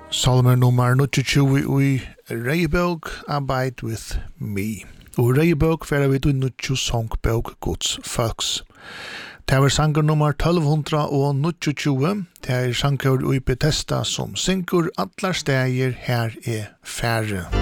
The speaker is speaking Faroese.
Salmer nummer 29 i Reibøk, Abide with me. Og Reibøk færer vi til 90 songbøk Guds folks. Det er sanger nummer 1229, det er sanger i Bethesda som synker atler steder her er færre.